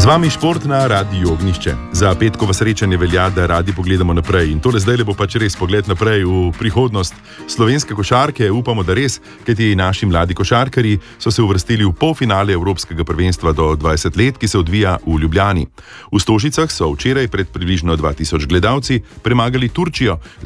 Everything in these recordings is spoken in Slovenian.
Z vami šport na Radiu Ognjišče. Za petkovo srečanje velja, da radi pogledamo naprej. In tole zdaj bo pač res pogled naprej v prihodnost slovenske košarke. Upamo, da res, kajti naši mladi košarkarji so se uvrstili v polfinale Evropskega prvenstva do 20 let, ki se odvija v Ljubljani. V Stožicah so včeraj pred približno 2000 gledalci premagali Turčijo z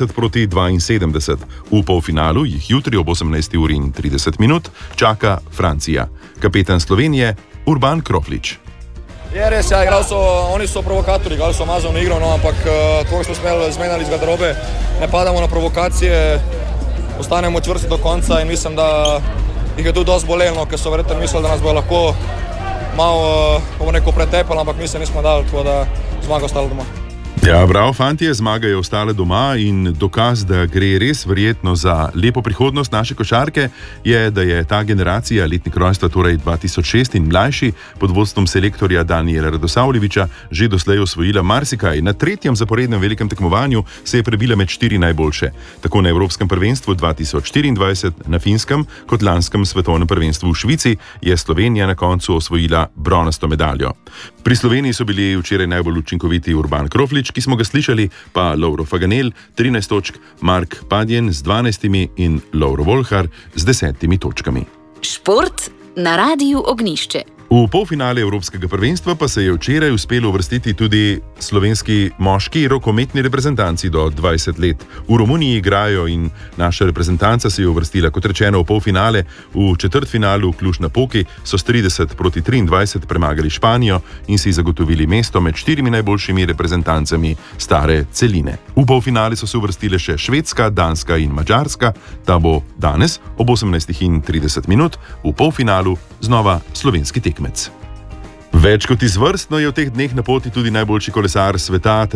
90-72. V polfinalu jih jutri ob 18:30 čaka Francija. Kapetan Slovenije Urban Kroflič. Je res, ja, oni so provokatorji, igrali so mazovno igro, no, ampak to smo zmenjali iz garderobe, ne padamo na provokacije, ostanemo čvrsti do konca in mislim, da jih je tudi dosti bolelo, ker so verjetno mislili, da nas bo lahko malo pretepali, ampak mi se nismo dali, tako da zmaga ostala doma. Ja, bravo, fantje, zmaga je ostala doma in dokaz, da gre res verjetno za lepo prihodnost naše košarke, je, da je ta generacija letnik rojstva, torej 2006 in mlajši, pod vodstvom selektorja Danijela Radosavljevića, že doslej osvojila marsikaj. Na tretjem zaporednem velikem tekmovanju se je prebila med 4 najboljše. Tako na Evropskem prvenstvu 2024 na Finskem, kot lanskem svetovnem prvenstvu v Švici, je Slovenija na koncu osvojila bronasto medaljo. Pri Sloveniji so bili včeraj najbolj učinkoviti Urban Kroflič, ki smo ga slišali, pa Lovro Faganel 13 točk, Mark Padjen z 12 in Lovro Volhar z 10 točkami. Šport na Radiu Ognjišče. V polfinale Evropskega prvenstva pa se je včeraj uspelo uvrstiti tudi slovenski moški rokometni reprezentanci do 20 let. V Romuniji igrajo in naša reprezentanca se je uvrstila, kot rečeno, v polfinale. V četrtfinalu Cluj-Napoki so s 30-23 premagali Španijo in si zagotovili mesto med 4 najboljšimi reprezentancami stare celine. V polfinale so se uvrstile še Švedska, Danska in Madžarska. Ta bo danes ob 18:30 v polfinalu znova slovenski tekmec. Več kot izvrstno je v teh dneh na poti tudi najboljši kolesar sveta,